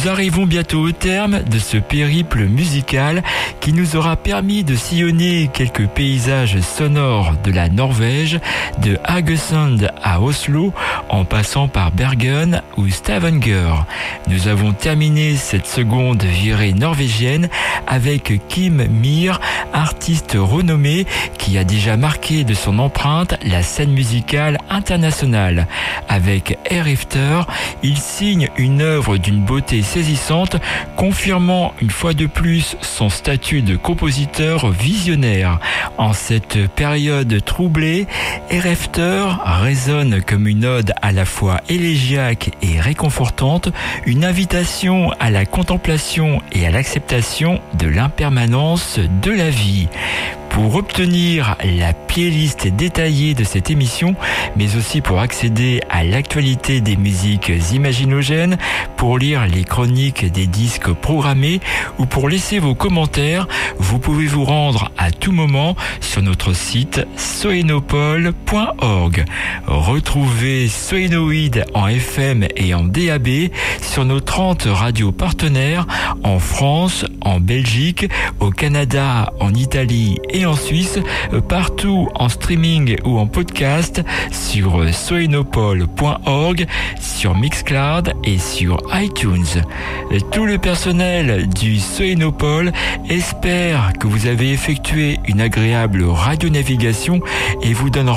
Nous arrivons bientôt au terme de ce périple musical qui nous aura permis de sillonner quelques paysages sonores de la Norvège, de Haugesund à Oslo, en passant par Bergen ou Stavanger. Nous avons terminé cette seconde virée norvégienne avec Kim Mir, artiste renommé qui a déjà marqué de son empreinte la scène musicale internationale. Avec Herifter, il signe une œuvre d'une beauté saisissante, confirmant une fois de plus son statut de compositeur visionnaire. En cette période troublée, Herifter résonne comme une ode à la fois élégiaque et réconfortante, une invitation à la contemplation et à l'acceptation de l'impermanence de la vie. Pour obtenir la playlist détaillée de cette émission, mais aussi pour accéder à l'actualité des musiques imaginogènes, pour lire les chroniques des disques programmés ou pour laisser vos commentaires, vous pouvez vous rendre à tout moment sur notre site soenopol.org. Retrouvez Soénoïde en FM et en DAB sur nos 30 radios partenaires en France, en Belgique, au Canada, en Italie et en Suisse, partout en streaming ou en podcast sur soenopol.org, sur Mixcloud et sur iTunes. Tout le personnel du Soenopol espère que vous avez effectué une agréable radionavigation et vous donne